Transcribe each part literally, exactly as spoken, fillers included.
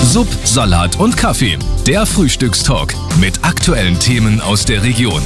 Sub, Salat und Kaffee. Der Frühstückstalk mit aktuellen Themen aus der Region.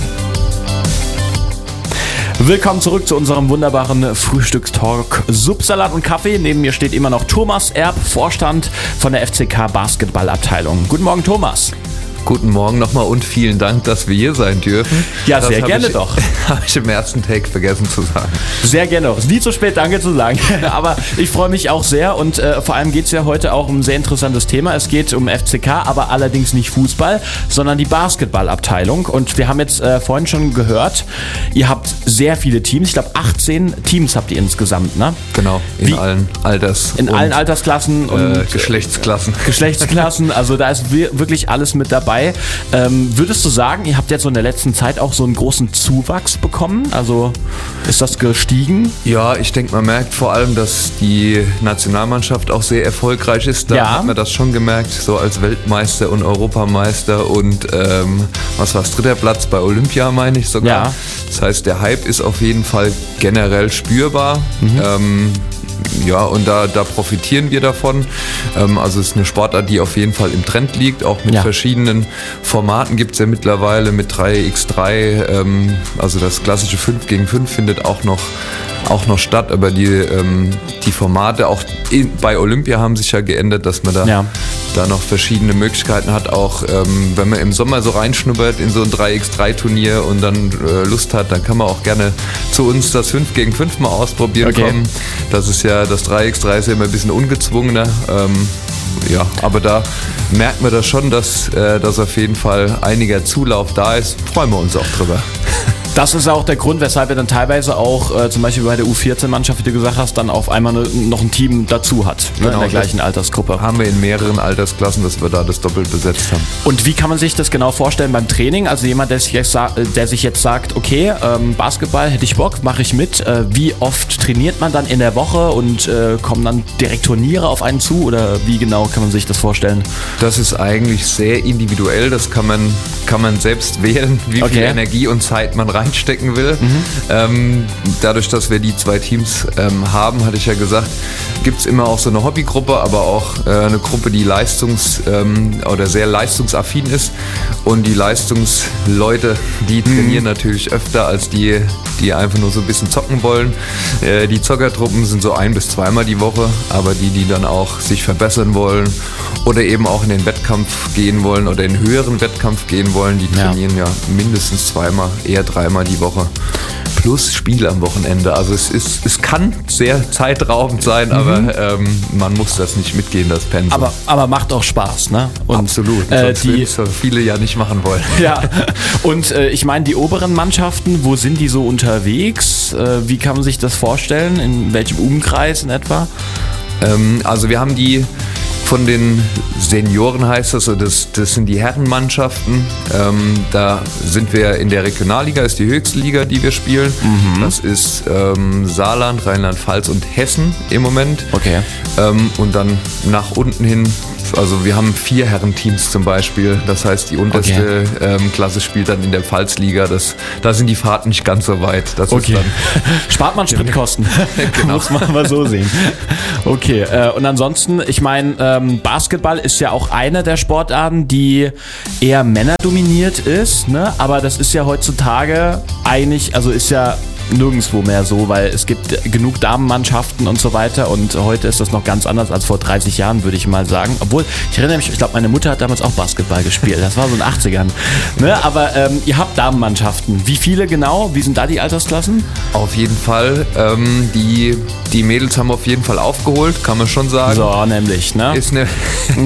Willkommen zurück zu unserem wunderbaren Frühstückstalk Sub, Salat und Kaffee. Neben mir steht immer noch Thomas Erb, Vorstand von der F C K Basketballabteilung. Guten Morgen, Thomas. Guten Morgen nochmal und vielen Dank, dass wir hier sein dürfen. Ja, das sehr gerne ich, doch. Habe ich im ersten Take vergessen zu sagen. Sehr gerne doch. Ist nie zu spät, danke zu sagen. Aber ich freue mich auch sehr und äh, vor allem geht es ja heute auch um ein sehr interessantes Thema. Es geht um F C K, aber allerdings nicht Fußball, sondern die Basketballabteilung. Und wir haben jetzt äh, vorhin schon gehört, ihr habt sehr viele Teams. Ich glaube, achtzehn Teams habt ihr insgesamt, ne? Genau, in Wie? allen Alters- In und allen Altersklassen und äh, Geschlechtsklassen. Geschlechtsklassen, also da ist wirklich alles mit dabei. Ähm, würdest du sagen, ihr habt jetzt so in der letzten Zeit auch so einen großen Zuwachs bekommen? Also ist das gestiegen? Ja, ich denke, man merkt vor allem, dass die Nationalmannschaft auch sehr erfolgreich ist. Da Ja. hat man das schon gemerkt, so als Weltmeister und Europameister und ähm, was war es, dritter Platz bei Olympia, meine ich sogar. Ja. Das heißt, der Hype ist auf jeden Fall generell spürbar. Mhm. Ähm, Ja, und da, da profitieren wir davon. Ähm, also es ist eine Sportart, die auf jeden Fall im Trend liegt, auch mit Ja. verschiedenen Formaten gibt es ja mittlerweile mit drei gegen drei, ähm, also das klassische fünf gegen fünf findet auch noch, auch noch statt, aber die, ähm, die Formate auch in, bei Olympia haben sich ja geändert, dass man da, Ja. da noch verschiedene Möglichkeiten hat, auch ähm, wenn man im Sommer so reinschnuppert in so ein drei gegen drei Turnier und dann äh, Lust hat, dann kann man auch gerne zu uns das fünf gegen fünf mal ausprobieren Okay. kommen. Das ist ja, das drei gegen drei ist ja immer ein bisschen ungezwungener. Ähm, ja, aber da merkt man das schon, dass, äh, dass auf jeden Fall einiger Zulauf da ist. Freuen wir uns auch drüber. Das ist auch der Grund, weshalb ihr dann teilweise auch äh, zum Beispiel bei der U vierzehn-Mannschaft, wie du gesagt hast, dann auf einmal ne, noch ein Team dazu hat, ne, Genau, in der das gleichen Altersgruppe. Haben wir in mehreren Altersklassen, dass wir da das doppelt besetzt haben. Und wie kann man sich das genau vorstellen beim Training? Also jemand, der sich jetzt, sa- der sich jetzt sagt, okay, ähm, Basketball hätte ich Bock, mache ich mit. Äh, wie oft trainiert man dann in der Woche und äh, kommen dann direkt Turniere auf einen zu? Oder wie genau kann man sich das vorstellen? Das ist eigentlich sehr individuell, das kann man, kann man selbst wählen, wie Okay. viel Energie und Zeit man reinstecken will. Mhm. Ähm, dadurch, dass wir die zwei Teams ähm, haben, hatte ich ja gesagt, gibt es immer auch so eine Hobbygruppe, aber auch äh, eine Gruppe, die leistungs- ähm, oder sehr leistungsaffin ist. Und die Leistungsleute, die trainieren mhm. natürlich öfter als die, die einfach nur so ein bisschen zocken wollen. Äh, die Zockertruppen sind so ein- bis zweimal die Woche, aber die, die dann auch sich verbessern wollen oder eben auch in den Wettkampf gehen wollen oder in den höheren Wettkampf gehen wollen, die trainieren ja, ja mindestens zweimal, eher dreimal die Woche. Plus Spiel am Wochenende. Also es ist, es kann sehr zeitraubend sein, mhm. aber ähm, man muss das nicht mitgehen, das Pensum. Aber, aber macht auch Spaß, ne? Und, Absolut. Äh, Sonst die so viele ja nicht machen wollen. Ja. Und äh, ich meine, die oberen Mannschaften, wo sind die so unterwegs? Äh, wie kann man sich das vorstellen? In welchem Umkreis in etwa? Ähm, also wir haben die von den Senioren, heißt das, das, das sind die Herrenmannschaften. Ähm, da sind wir in der Regionalliga, ist die höchste Liga, die wir spielen. Mhm. Das ist ähm, Saarland, Rheinland-Pfalz und Hessen im Moment. Okay. Ähm, und dann nach unten hin, also wir haben vier Herrenteams zum Beispiel. Das heißt, die unterste okay. ähm, Klasse spielt dann in der Pfalzliga. Das, da sind die Fahrten nicht ganz so weit. Das okay. ist dann spart man Spritkosten. Genau. Muss man mal so sehen. Okay, äh, und ansonsten, ich meine, ähm, Basketball ist ja auch eine der Sportarten, die eher männerdominiert ist, ne? Aber das ist ja heutzutage eigentlich, also ist ja nirgendwo mehr so, weil es gibt genug Damenmannschaften und so weiter und heute ist das noch ganz anders als vor dreißig Jahren, würde ich mal sagen. Obwohl, ich erinnere mich, ich glaube, meine Mutter hat damals auch Basketball gespielt. Das war so in den achtzigern. Ne? Aber ähm, ihr habt Damenmannschaften. Wie viele genau? Wie sind da die Altersklassen? Auf jeden Fall. Ähm, die, die Mädels haben auf jeden Fall aufgeholt, kann man schon sagen. So, nämlich, ne? Ist eine,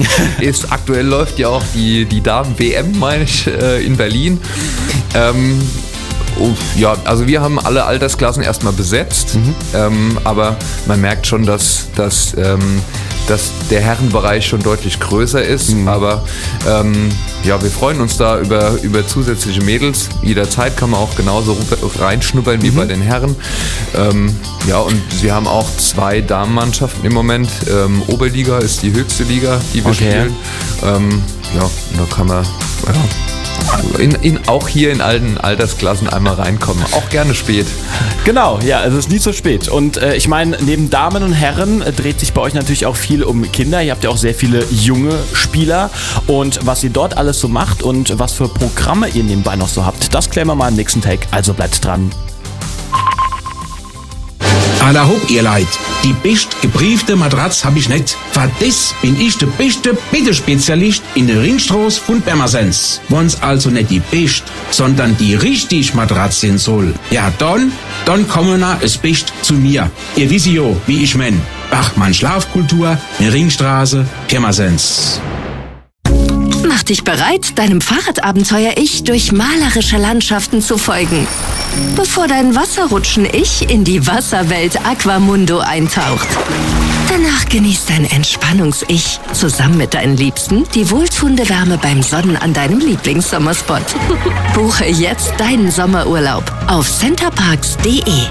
ist, aktuell läuft ja auch die, die Damen-W M, meine ich, äh, in Berlin. Ähm, Oh, ja, also wir haben alle Altersklassen erstmal besetzt, mhm. ähm, aber man merkt schon, dass, dass, ähm, dass der Herrenbereich schon deutlich größer ist, mhm. aber ähm, ja, wir freuen uns da über, über zusätzliche Mädels. Jederzeit kann man auch genauso reinschnuppern wie mhm. bei den Herren. Ähm, ja, und wir haben auch zwei Damenmannschaften im Moment. Ähm, Oberliga ist die höchste Liga, die wir okay. spielen. Ähm, ja, da kann man... Ja, In, in, auch hier in allen Altersklassen einmal reinkommen. Auch gerne spät. Genau, ja, es ist nie zu spät. Und äh, ich meine, neben Damen und Herren äh, dreht sich bei euch natürlich auch viel um Kinder. Ihr habt ja auch sehr viele junge Spieler. Und was ihr dort alles so macht und was für Programme ihr nebenbei noch so habt, das klären wir mal im nächsten Take. Also bleibt dran. Alla hopp, ihr Leid. Die best gebriefte Matratz hab ich nicht. Für das bin ich der beste Bittespezialist in der Ringstraße von Pirmasens. Wenn's also nicht die best, sondern die richtig Matratz sein soll, ja dann, dann kommen na es best zu mir. Ihr wisst ja, wie ich mein. Bachmann Schlafkultur, in Ringstraße, Pirmasens. Mach dich bereit, deinem Fahrradabenteuer-Ich durch malerische Landschaften zu folgen. Bevor dein Wasserrutschen-Ich in die Wasserwelt Aquamundo eintaucht. Danach genießt dein Entspannungs-Ich zusammen mit deinen Liebsten die wohltuende Wärme beim Sonnen an deinem Lieblingssommerspot. Buche jetzt deinen Sommerurlaub auf centerparks punkt de.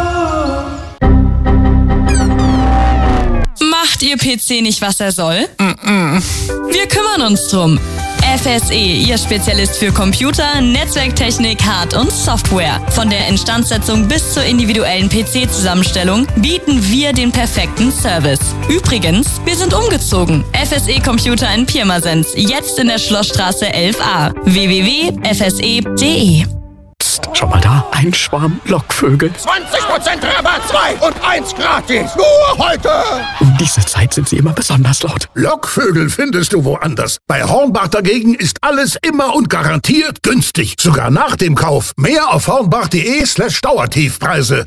Macht Ihr P C nicht, was er soll? Mm-mm. Wir kümmern uns drum. F S E, Ihr Spezialist für Computer, Netzwerktechnik, Hard- und Software. Von der Instandsetzung bis zur individuellen P C-Zusammenstellung bieten wir den perfekten Service. Übrigens, wir sind umgezogen. F S E Computer in Pirmasens, jetzt in der Schlossstraße elf a. w w w punkt f s e punkt de. Schau mal da, ein Schwarm Lockvögel. zwanzig Prozent Rabatt, zwei und eins gratis. Nur heute. Um diese Zeit sind sie immer besonders laut. Lockvögel findest du woanders. Bei Hornbach dagegen ist alles immer und garantiert günstig. Sogar nach dem Kauf. Mehr auf hornbach.de slash Dauertiefpreise.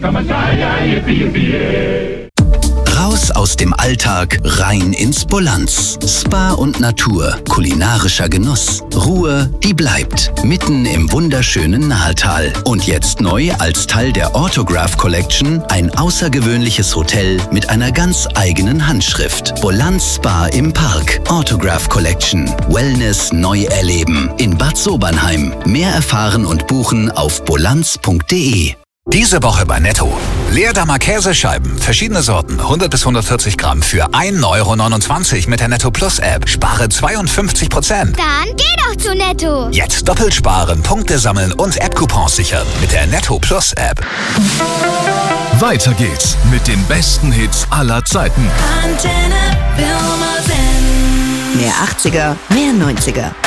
Raus aus dem Alltag, rein ins Bolanz. Spa und Natur, kulinarischer Genuss. Ruhe, die bleibt. Mitten im wunderschönen Nahetal. Und jetzt neu als Teil der Autograph Collection ein außergewöhnliches Hotel mit einer ganz eigenen Handschrift. Bolanz Spa im Park. Autograph Collection. Wellness neu erleben. In Bad Sobernheim. Mehr erfahren und buchen auf bolanz punkt de. Diese Woche bei Netto. Leerdammer Käsescheiben, verschiedene Sorten, hundert bis hundertvierzig Gramm für ein Euro neunundzwanzig mit der Netto Plus App. Spare zweiundfünfzig Prozent. Dann geh doch zu Netto. Jetzt doppelt sparen, Punkte sammeln und App-Coupons sichern mit der Netto Plus App. Weiter geht's mit den besten Hits aller Zeiten. Mehr achtziger, mehr neunziger.